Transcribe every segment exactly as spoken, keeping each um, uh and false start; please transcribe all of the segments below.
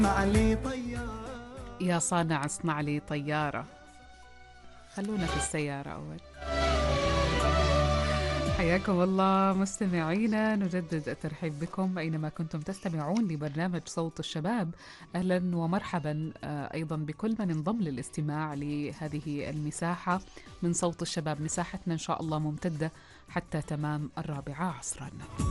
اصنع لي طيارة. يا صانع اصنع لي طيارة. خلونا في السيارة أول. حياكم الله مستمعينا، نجدد الترحيب بكم أينما كنتم تستمعون لبرنامج صوت الشباب. أهلا ومرحبا آه، أيضا بكل من انضم للاستماع لهذه المساحة من صوت الشباب. مساحتنا إن شاء الله ممتدة حتى تمام الرابعة عصرا.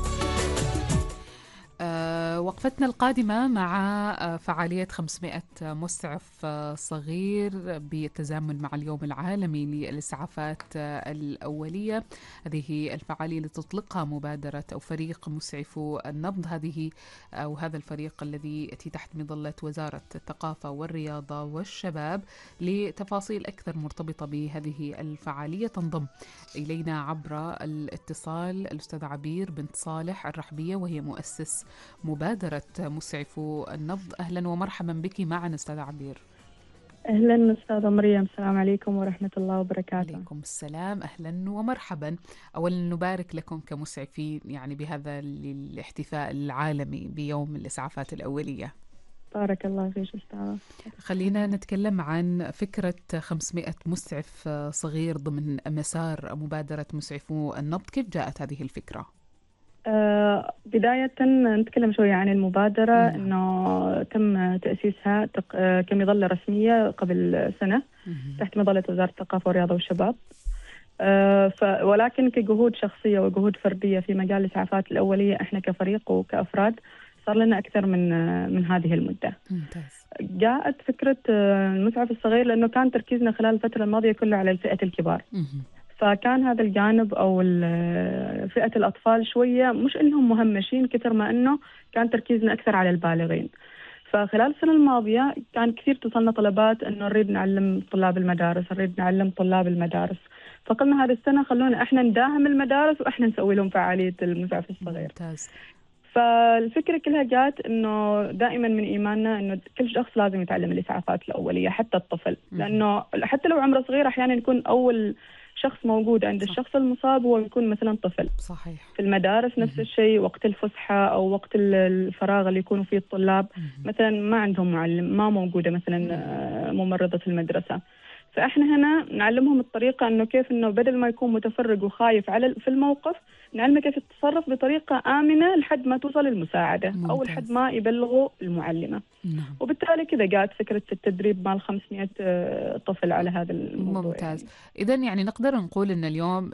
آه، وقفتنا القادمة مع آه، فعالية خمسمائة مسعف آه، صغير بالتزامن مع اليوم العالمي للإسعافات آه، الأولية. هذه الفعالية اللي تطلقها مبادرة أو فريق مسعفو النبض، هذه أو هذا الفريق الذي يأتي تحت مظلة وزارة الثقافة والرياضة والشباب. لتفاصيل أكثر مرتبطة بهذه الفعالية تنضم إلينا عبر الاتصال الأستاذ عبير بنت صالح الرحبية، وهي مؤسس مبادرة مسعفو النبض. أهلا ومرحبا بك معنا أستاذ عبير. أهلا أستاذة مريم، السلام عليكم ورحمة الله وبركاته. عليكم السلام، أهلا ومرحبا. أولا نبارك لكم كمسعفين يعني بهذا الاحتفاء العالمي بيوم الإسعافات الأولية. بارك الله فيك أستاذة. خلينا نتكلم عن فكرة خمسمائة مسعف صغير ضمن مسار مبادرة مسعفو النبض. كيف جاءت هذه الفكرة؟ آه بداية نتكلم شوية عن المبادرة. نعم. أنه تم تأسيسها تق... آه كمظلة رسمية قبل سنة مم. تحت مظلة وزارة الثقافة والرياضة والشباب. آه ف... ولكن كجهود شخصية وجهود فردية في مجال الإسعافات الأولية، إحنا كفريق وكأفراد صار لنا أكثر من آه من هذه المدة. ممتاز. جاءت فكرة آه المسعف الصغير لأنه كان تركيزنا خلال الفترة الماضية كله على الفئة الكبار. مم. فكان هذا الجانب أو فئة الأطفال شوية مش إنهم مهمشين كثر ما إنه كان تركيزنا أكثر على البالغين. فخلال السنة الماضية كان كثير توصلنا طلبات إنه نريد نعلم طلاب المدارس، نريد نعلم طلاب المدارس. فقلنا هذه السنة خلونا إحنا نداهم المدارس وإحنا نسوي لهم فعالية المسعف الصغير. ممتاز. فالفكرة كلها جات إنه دائما من إيماننا إنه كل شخص لازم يتعلم الإسعافات الأولية، حتى الطفل، لأنه حتى لو عمره صغير أحيانا يكون أول شخص موجود عند صح. الشخص المصاب هو يكون مثلا طفل. صحيح. في المدارس نفس الشيء، وقت الفسحة أو وقت الفراغ اللي يكونوا فيه الطلاب مثلا ما عندهم معلم، ما موجودة مثلا ممرضة المدرسة، فإحنا هنا نعلمهم الطريقة إنه كيف إنه بدل ما يكون متفرج وخايف على في الموقف، نعلمه كيف يتصرف بطريقة آمنة لحد ما توصل المساعدة. ممتاز. أو لحد ما يبلغوا المعلمة. نعم. وبالتالي كذا جاءت فكرة التدريب مال خمسمائة طفل على هذا الموضوع. ممتاز. يعني. إذا يعني نقدر نقول أن اليوم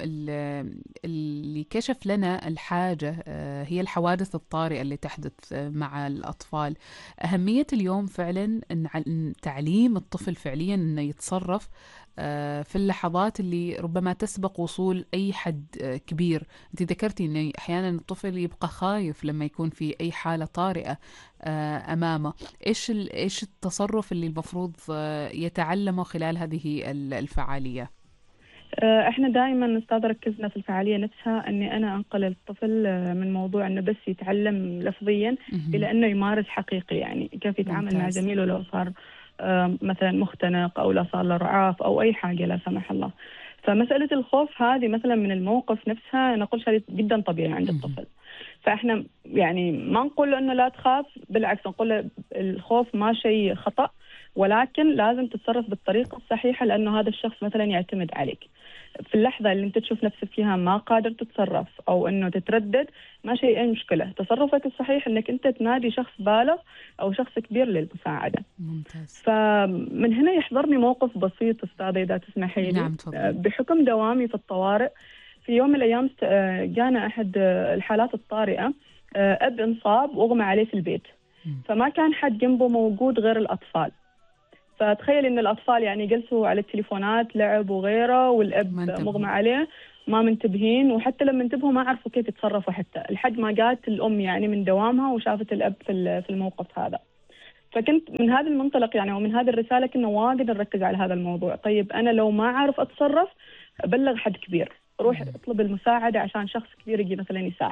اللي كشف لنا الحاجة هي الحوادث الطارئة اللي تحدث مع الأطفال. أهمية اليوم فعلا أن تعليم الطفل فعليا أنه يتصرف في اللحظات اللي ربما تسبق وصول أي حد كبير. أنت ذكرتي أن أحيانا الطفل يبقى خايف لما يكون في أي حالة طارئة أمامه. إيش إيش التصرف اللي المفروض يتعلمه خلال هذه الفعالية؟ احنا دائما استاذ ركزنا في الفعاليه نفسها اني انا انقل الطفل من موضوع انه بس يتعلم لفظيا الى انه يمارس حقيقي، يعني كيف يتعامل ممتاز. مع زميله لو صار مثلا مختنق او لا صار له رعاف او اي حاجه لا سمح الله. فمساله الخوف هذه مثلا من الموقف نفسها نقول هذه جدا طبيعي عند الطفل. فاحنا يعني ما نقول له انه لا تخاف، بالعكس نقول له الخوف ما شيء خطأ، ولكن لازم تتصرف بالطريقة الصحيحة لأنه هذا الشخص مثلا يعتمد عليك. في اللحظة اللي أنت تشوف نفسك فيها ما قادر تتصرف أو أنه تتردد، ما شيء أي مشكلة. تصرفك الصحيح أنك أنت تنادي شخص بالغ أو شخص كبير للمساعدة. ممتاز. فمن هنا يحضرني موقف بسيط أستاذة إذا تسمحي لي. نعم تفضل. بحكم دوامي في الطوارئ في يوم من الأيام جانا أحد الحالات الطارئة، أب انصاب واغمى عليه في البيت، فما كان حد جنبه موجود غير الأطفال. فتخيل إن الأطفال يعني جلسوا على التليفونات لعب وغيره، والأب مغمى عليه ما منتبهين، وحتى لما انتبهوا ما عرفوا كيف يتصرفوا حتى لحد ما جات الأم يعني من دوامها وشافت الأب في الموقف هذا. فكنت من هذا المنطلق يعني ومن هذه الرسالة كنا واجد نركز على هذا الموضوع. طيب أنا لو ما أعرف أتصرف بلغ حد كبير، روح اطلب المساعدة عشان شخص كبير يجي مثلا يساعدك.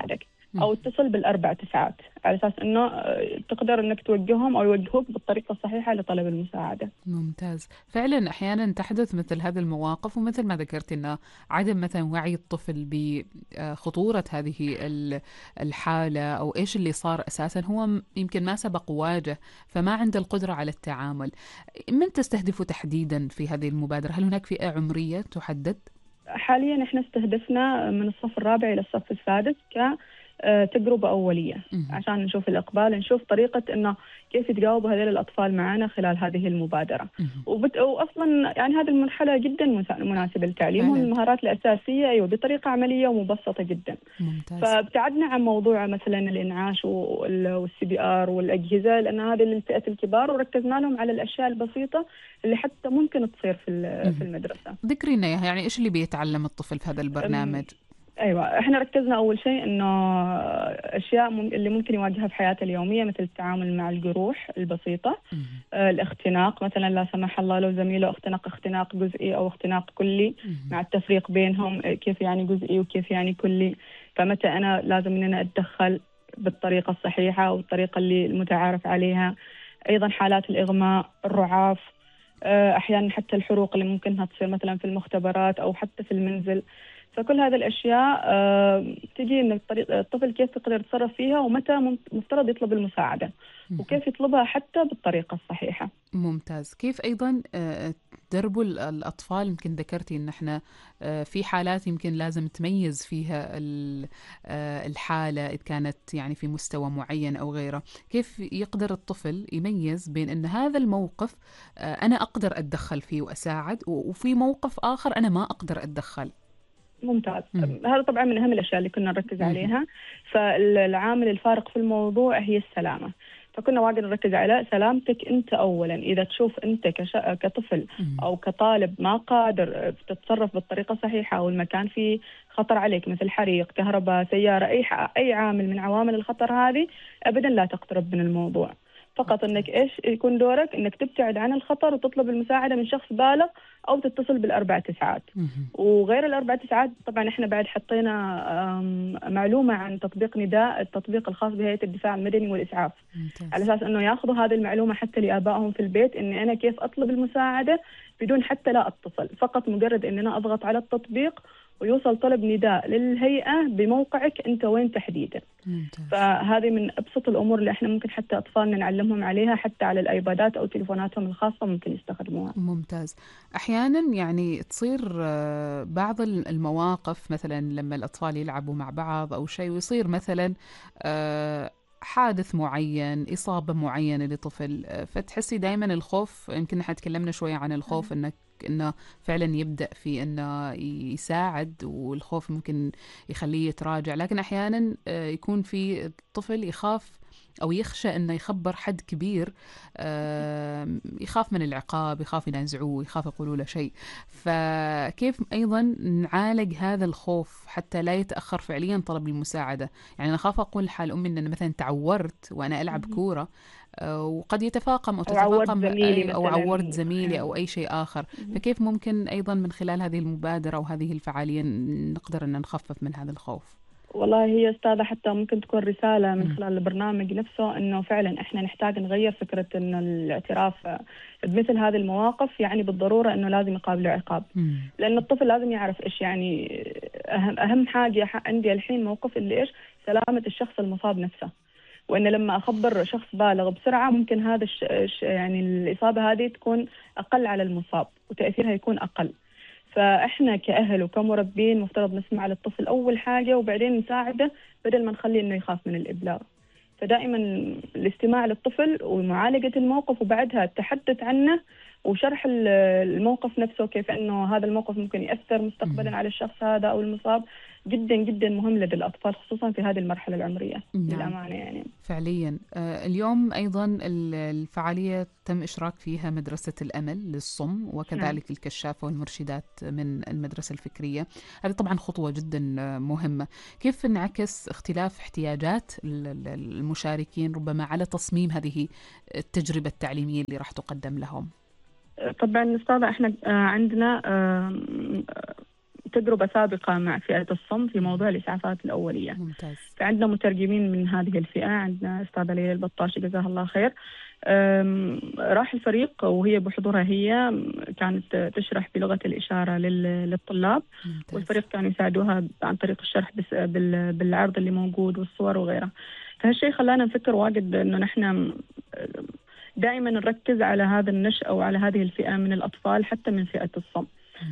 أو اتصل بالأربع تسعات، على أساس أنه تقدر أنك توجههم أو يوجهوك بالطريقة الصحيحة لطلب المساعدة. ممتاز. فعلا أحيانا تحدث مثل هذه المواقف، ومثل ما ذكرت أن عدم مثلا وعي الطفل بخطورة هذه الحالة أو إيش اللي صار أساسا، هو يمكن ما سبق وواجه، فما عنده القدرة على التعامل. من تستهدفه تحديدا في هذه المبادرة؟ هل هناك فئة عمرية تحدد؟ حاليا احنا استهدفنا من الصف الرابع إلى الصف السادس كتجربة أولية عشان نشوف الإقبال، نشوف طريقة إنه كيف يتجاوبوا هذول الأطفال معنا خلال هذه المبادرة. وبت... وأصلا يعني هذه المرحلة جدا مناسبة للتعليم والمهارات الأساسية، أيوة، بطريقة عملية ومبسطة جدا. ممتاز. فابتعدنا عن موضوع مثلا الإنعاش والسي بي آر والأجهزة، لأن هذه للفئة الكبار، وركزنا لهم على الأشياء البسيطة اللي حتى ممكن تصير في في المدرسة. ذكرينا يعني إيش اللي بيتعلم الطفل في هذا البرنامج؟ ايوه، احنا ركزنا اول شيء انه اشياء اللي ممكن يواجهها في حياته اليوميه، مثل التعامل مع الجروح البسيطه، آه الاختناق مثلا، لا سمح الله لو زميله اختنق اختناق جزئي او اختناق كلي، مع التفريق بينهم كيف يعني جزئي وكيف يعني كلي، فمتى انا لازم ان انا اتدخل بالطريقه الصحيحه والطريقه اللي المتعارف عليها. ايضا حالات الاغماء، الرعاف، آه احيانا حتى الحروق اللي ممكنها تصير مثلا في المختبرات او حتى في المنزل. فكل هذه الأشياء أه تجي إن الطفل كيف يقدر يتصرف فيها، ومتى مفترض يطلب المساعدة، وكيف يطلبها حتى بالطريقة الصحيحة. ممتاز. كيف أيضا تدربوا الأطفال؟ يمكن ذكرتي إن إحنا في حالات يمكن لازم تميز فيها الحالة إذا كانت يعني في مستوى معين أو غيره. كيف يقدر الطفل يميز بين إن هذا الموقف أنا أقدر أتدخل فيه وأساعد، وفي موقف آخر أنا ما أقدر أتدخل؟ ممتاز. مم. هذا طبعا من أهم الأشياء اللي كنا نركز عليها. فالعامل الفارق في الموضوع هي السلامة، فكنا واجد نركز على سلامتك أنت أولا. إذا تشوف أنت كشا... كطفل أو كطالب ما قادر تتصرف بالطريقة الصحيحة، أو المكان فيه خطر عليك مثل حريق، كهرباء، سيارة، أي ح... أي عامل من عوامل الخطر هذه، أبدا لا تقترب من الموضوع. فقط انك ايش يكون دورك، انك تبتعد عن الخطر وتطلب المساعده من شخص بالغ، او تتصل بالاربع تسعات. وغير الاربع تسعات طبعا احنا بعد حطينا معلومه عن تطبيق نداء، التطبيق الخاص بهيئه الدفاع المدني والاسعاف، على اساس انه ياخذوا هذه المعلومه حتى لابائهم في البيت، اني انا كيف اطلب المساعده بدون حتى لا اتصل، فقط مجرد ان انا اضغط على التطبيق ويوصل طلب نداء للهيئة بموقعك أنت وين تحديدا. ممتاز. فهذه من أبسط الأمور اللي احنا ممكن حتى أطفالنا نعلمهم عليها، حتى على الآيبادات أو تليفوناتهم الخاصة ممكن يستخدموها. ممتاز. أحيانا يعني تصير بعض المواقف مثلا لما الأطفال يلعبوا مع بعض أو شيء، ويصير مثلا حادث معين، إصابة معينة لطفل، فتحسي دائما الخوف، يمكن نحن تكلمنا شوية عن الخوف إنك إنه فعلا يبدأ في إنه يساعد، والخوف ممكن يخليه يتراجع، لكن أحيانا يكون في الطفل يخاف أو يخشى إنه يخبر حد كبير، يخاف من العقاب، يخاف ينازعوه، يخاف يقولوا له شيء. فكيف أيضا نعالج هذا الخوف حتى لا يتأخر فعليا طلب المساعدة؟ يعني أنا خاف أقول حال أمي إن أنا مثلا تعورت وأنا ألعب كورة، وقد يتفاقم أو تتفاقم أو عورت زميلي أو أي شيء آخر. فكيف ممكن أيضا من خلال هذه المبادرة وهذه الفعالية نقدر أن نخفف من هذا الخوف؟ والله هي أستاذة حتى ممكن تكون رسالة من خلال البرنامج نفسه، إنه فعلا إحنا نحتاج نغير فكرة إنه الاعتراف بمثل هذه المواقف يعني بالضرورة إنه لازم يقابله عقاب، لأن الطفل لازم يعرف إيش يعني أهم أهم حاجة عندي الحين موقف اللي إيش سلامة الشخص المصاب نفسه، وإن لما أخبر شخص بالغ بسرعة ممكن هذا الش... يعني الإصابة هذه تكون أقل على المصاب وتأثيرها يكون أقل. فإحنا كأهل وكمربين مفترض نسمع للطفل أول حاجة، وبعدين نساعده بدل ما نخليه إنه يخاف من الإبلاغ. فدائما الاستماع للطفل ومعالجة الموقف، وبعدها التحدث عنه وشرح الموقف نفسه، كيف أنه هذا الموقف ممكن يأثر مستقبلا على الشخص هذا أو المصاب، جدا جدا مهم لدى الأطفال خصوصا في هذه المرحلة العمرية. نعم. للأمانة يعني فعليا. اليوم أيضا الفعالية تم إشراك فيها مدرسة الأمل للصم، وكذلك نعم. الكشافة والمرشدات من المدرسة الفكرية. هذه طبعا خطوة جدا مهمة. كيف نعكس اختلاف احتياجات المشاركين ربما على تصميم هذه التجربة التعليمية اللي راح تقدم لهم؟ طبعا أستاذة احنا عندنا تجربة سابقة مع فئة الصم في موضوع الإسعافات الأولية. ممتاز. فعندنا مترجمين من هذه الفئة، عندنا أستاذة ليلى البطاشي جزاها الله خير. راح الفريق وهي بحضورها، هي كانت تشرح بلغة الإشارة للطلاب، ممتاز. والفريق كانوا يساعدوها عن طريق الشرح بالعرض اللي موجود والصور وغيرها. فهالشيء خلانا نفكر واجد إنه نحن دائما نركز على هذا النشء أو على هذه الفئة من الأطفال حتى من فئة الصم.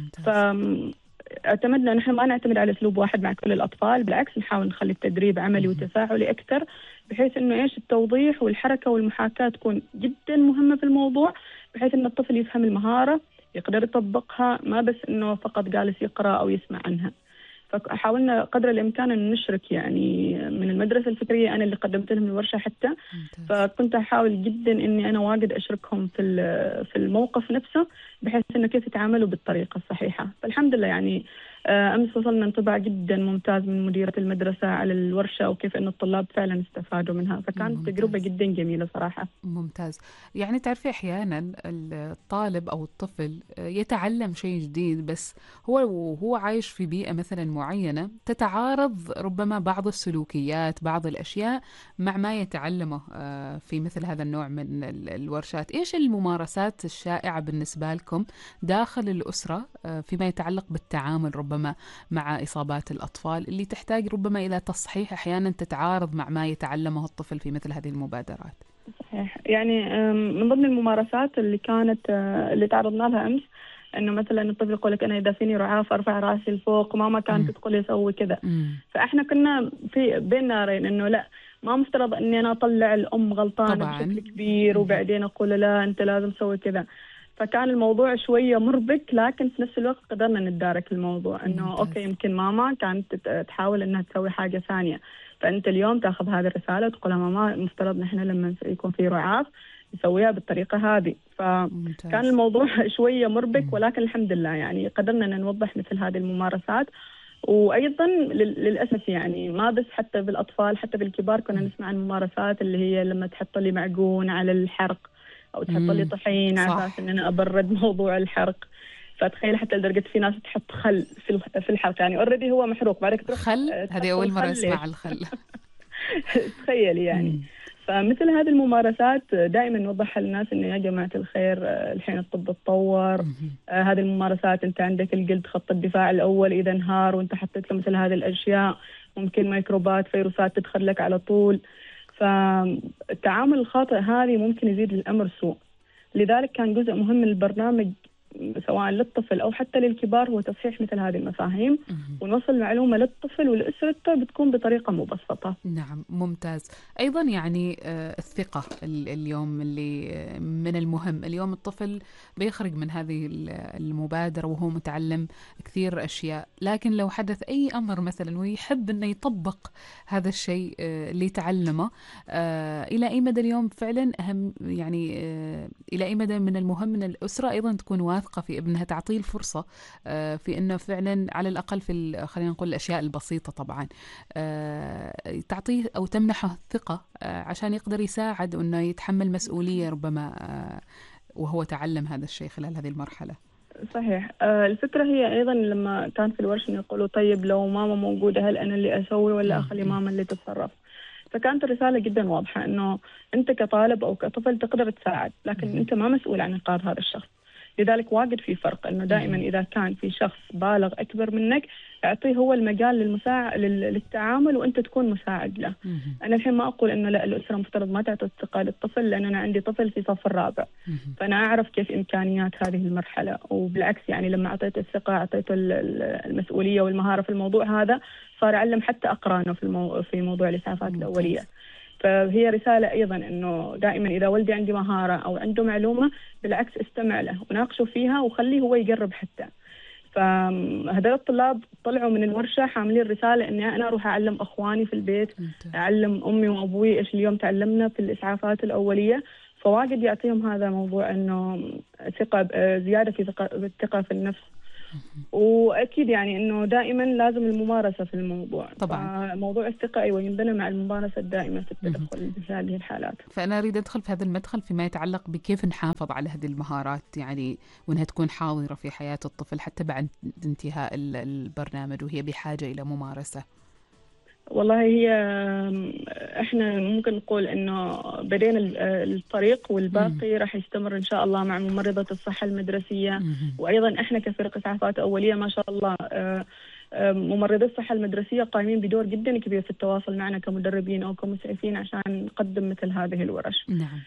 فاعتمدنا نحن ما نعتمد على أسلوب واحد مع كل الأطفال، بالعكس نحاول نخلي التدريب عملي وتفاعلي أكثر، بحيث إنه إيش التوضيح والحركة والمحاكاة تكون جدا مهمة في الموضوع، بحيث إن الطفل يفهم المهارة يقدر يطبقها، ما بس إنه فقط جالس يقرأ أو يسمع عنها. فحاولنا قدر الإمكان أن نشرك يعني من المدرسة الفكرية، أنا اللي قدمت لهم الورشة حتى، فكنت أحاول جدا أني أنا واجد أشركهم في في الموقف نفسه، بحيث أنه كيف يتعاملوا بالطريقة الصحيحة. فالحمد لله يعني أمس وصلنا انطباع جدا ممتاز من مديرة المدرسة على الورشة، وكيف أن الطلاب فعلا استفادوا منها، فكانت ممتاز. تجربة جدا جميلة صراحة. ممتاز. يعني تعرفي أحيانا الطالب أو الطفل يتعلم شيء جديد، بس هو وهو عايش في بيئة مثلا معينة تتعارض ربما بعض السلوكيات، بعض الأشياء مع ما يتعلمه في مثل هذا النوع من الورشات. إيش الممارسات الشائعة بالنسبة لكم داخل الأسرة فيما يتعلق بالتعامل ربما مع إصابات الأطفال اللي تحتاج ربما إلى تصحيح أحيانا تتعارض مع ما يتعلمه الطفل في مثل هذه المبادرات؟ صحيح. يعني من ضمن الممارسات اللي كانت اللي تعرضنا لها أمس، إنه مثلا الطفل يقول لك أنا إذا فيني رعاف أرفع رأسي لفوق، ماما كانت تقول يسوي كذا. فإحنا كنا في بين نارين، إنه لا، ما مفترض إني أنا أطلع الأم غلطانة طبعاً بشكل كبير وبعدين أقول لا أنت لازم تسوي كذا. فكان الموضوع شوية مربك، لكن في نفس الوقت قدرنا نتدارك الموضوع، إنه ممتاز. أوكي يمكن ماما كانت تحاول إنها تسوي حاجة ثانية، فأنت اليوم تأخذ هذه الرسالة وتقولها ماما مفترض نحن لما يكون في رعاف نسويها بالطريقة هذه. فكان الموضوع شوية مربك، ولكن الحمد لله يعني قدرنا أن نوضح مثل هذه الممارسات. وأيضا للأسف يعني ما بس حتى بالأطفال، حتى بالكبار كنا نسمع عن ممارسات اللي هي لما تحط لي معجون على الحرق أو تحط لي طحين على أساس إن أنا أبرد موضوع الحرق. فتخيل حتى لدرجة في ناس تحط خل في في الحرق، يعني أوريدي هو محروق، بعدك تروح خل. هذه أول مرة أسمع الخل. تخيل يعني. مم. فمثل هذه الممارسات دائما نوضحها للناس إنه يا جماعة الخير الحين الطب تطور، آه هذه الممارسات أنت عندك الجلد خط الدفاع الأول إذا انهار وأنت حطيت له مثل هذه الأشياء ممكن ميكروبات فيروسات تدخل لك على طول. فالتعامل الخاطئ هذه ممكن يزيد الأمر سوء. لذلك كان جزء مهم من البرنامج سواء للطفل أو حتى للكبار هو تصحيح مثل هذه المفاهيم ونوصل معلومة للطفل ولأسرته بتكون بطريقة مبسطة. نعم ممتاز. أيضا يعني الثقة اليوم اللي من المهم، اليوم الطفل بيخرج من هذه المبادرة وهو متعلم كثير أشياء، لكن لو حدث أي أمر مثلا ويحب أنه يطبق هذا الشيء اللي تعلمه، إلى أي مدى اليوم فعلا أهم، يعني إلى أي مدى من المهم أن الأسرة أيضا تكون واثقة في ابنها، تعطيه الفرصة في أنه فعلا على الأقل في خلينا نقول الأشياء البسيطة طبعا تعطيه أو تمنحه الثقة عشان يقدر يساعد أنه يتحمل مسؤولية ربما وهو تعلم هذا الشيء خلال هذه المرحلة. صحيح. الفكرة هي أيضا لما كان في الورشة يقولوا طيب لو ماما موجودة هل أنا اللي أسوي ولا أخلي ماما اللي تتصرف؟ فكانت الرسالة جدا واضحة أنه أنت كطالب أو كطفل تقدر تساعد، لكن أنت ما مسؤول عن إنقاذ هذا الشخص. لذلك واجد في فرق، أنه دائما إذا كان في شخص بالغ أكبر منك أعطيه هو المجال للمساع... للتعامل وأنت تكون مساعد له. أنا الحين ما أقول أنه لا الأسرة مفترض ما تعطي الثقة للطفل، لأن أنا عندي طفل في صف الرابع فأنا أعرف كيف إمكانيات هذه المرحلة، وبالعكس يعني لما أعطيت الثقة أعطيته المسؤولية والمهارة في الموضوع هذا صار يعلم حتى أقرانه في, المو... في موضوع الإسعافات الأولية. فهي رسالة أيضا أنه دائما إذا ولدي عندي مهارة أو عنده معلومة بالعكس استمع له وناقشه فيها وخليه هو يقرب حتى. فهذول الطلاب طلعوا من الورشة حاملين رسالة أني أنا أروح أعلم أخواني في البيت، أعلم أمي وأبوي إيش اليوم تعلمنا في الإسعافات الأولية. فواجد يعطيهم هذا موضوع أنه ثقة، زيادة في الثقة في النفس، وأكيد يعني إنه دائما لازم الممارسة في الموضوع. طبعا موضوع الثقة أيوة ينبنى مع الممارسة الدائمة في التدخل في هذه الحالات. فأنا أريد أدخل في هذا المدخل فيما يتعلق بكيف نحافظ على هذه المهارات، يعني وأنها تكون حاضرة في حياة الطفل حتى بعد انتهاء البرنامج وهي بحاجة إلى ممارسة. والله هي احنا ممكن نقول انه بدينا الطريق والباقي راح يستمر ان شاء الله مع ممرضة الصحة المدرسية. وايضا احنا كفريق اسعافات اولية ما شاء الله ممرضي الصحة المدرسية قائمين بدور جدا كبير في التواصل معنا كمدربين او كمسعفين عشان نقدم مثل هذه الورش. نعم.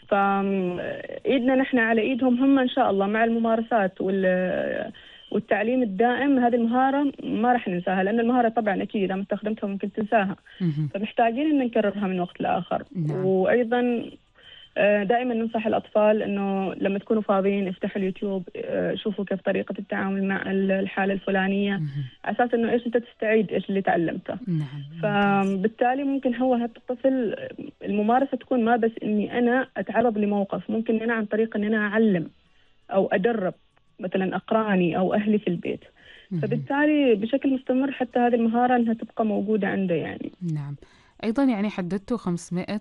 فايدنا نحن على ايدهم هم ان شاء الله مع الممارسات وال والتعليم الدائم. هذه المهارة ما راح ننساها، لأن المهارة طبعا أكيد إذا ما استخدمتها ممكن تنساها. فمحتاجين إن نكررها من وقت لآخر. نعم. وأيضا دائما ننصح الأطفال إنه لما تكونوا فاضيين افتحوا اليوتيوب، شوفوا كيف طريقة التعامل مع الحالة الفلانية على أساس إنه إيش أنت تستعيد إيش اللي تعلمته. نعم. فبالتالي ممكن هو هذا الطفل الممارسة تكون ما بس إني أنا أتعرض لموقف، ممكن أنا عن طريق إن أنا أعلم أو أدرب مثلا أقراني أو أهلي في البيت. فبالتالي بشكل مستمر حتى هذه المهارة أنها تبقى موجودة عنده يعني. نعم. أيضا يعني حددتوا خمسمائة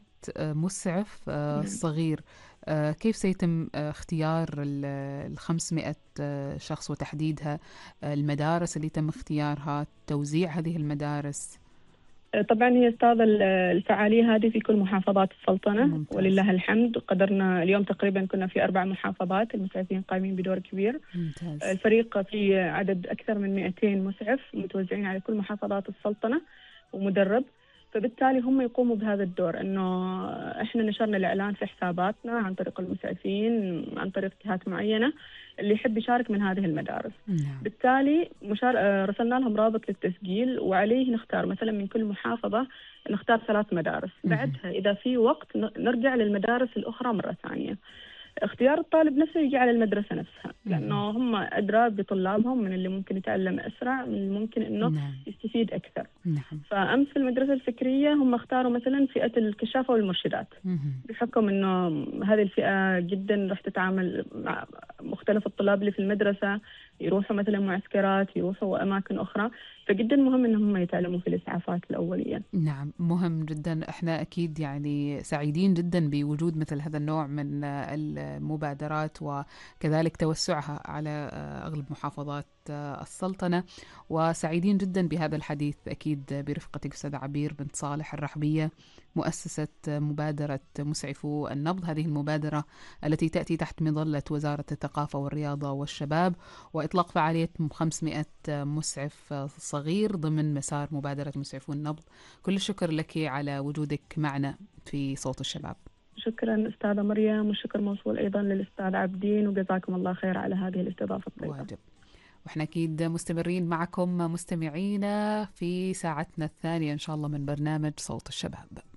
مسعف صغير، كيف سيتم اختيار ال خمسمائة شخص وتحديدها، المدارس اللي تم اختيارها، توزيع هذه المدارس؟ طبعا هي استاذ الفعالية هذه في كل محافظات السلطنة. ممتاز. ولله الحمد قدرنا اليوم تقريبا كنا في أربع محافظات المسعفين قائمين بدور كبير. ممتاز. الفريق في عدد أكثر من مئتين مسعف متوزعين على كل محافظات السلطنة ومدرب. فبالتالي هم يقوموا بهذا الدور، انه احنا نشرنا الاعلان في حساباتنا عن طريق المسعفين عن طريق جهات معينه اللي يحب يشارك من هذه المدارس. نعم. بالتالي مشار... رسلنا لهم رابط للتسجيل، وعليه نختار مثلا من كل محافظه نختار ثلاث مدارس. بعدها اذا في وقت نرجع للمدارس الاخرى مره ثانيه. اختيار الطالب نفسه يجي على المدرسة نفسها، لأنه هم أدرى بطلابهم من اللي ممكن يتعلم أسرع، من اللي ممكن إنه نعم. يستفيد أكثر. نعم. فأمس في المدرسة الفكرية هم اختاروا مثلا فئة الكشافة والمرشدات، بحكم إنه هذه الفئة جدا راح تتعامل مع مختلف الطلاب اللي في المدرسة، يروحوا مثلا معسكرات، يروحوا أماكن أخرى، فجدا مهم إنهم يتعلموا في الإسعافات الأولية. نعم، مهم جدا. احنا أكيد يعني سعيدين جدا بوجود مثل هذا النوع من المبادرات وكذلك توسعها على أغلب محافظات السلطنة، وسعيدين جدا بهذا الحديث أكيد برفقتك أستاذ عبير بنت صالح الرحبية، مؤسسة مبادرة مسعفو النبض. هذه المبادرة التي تأتي تحت مظلة وزارة الثقافة والرياضة والشباب، وإطلاق فعالية خمسمائة مسعف صغير ضمن مسار مبادرة مسعفو النبض. كل الشكر لك على وجودك معنا في صوت الشباب. شكرا أستاذة مريم، والشكر موصول أيضا للأستاذ عبدين، وجزاكم الله خير على هذه الاستضافة الطيبة. واجب. وإحنا أكيد مستمرين معكم مستمعينا في ساعتنا الثانية إن شاء الله من برنامج صوت الشباب.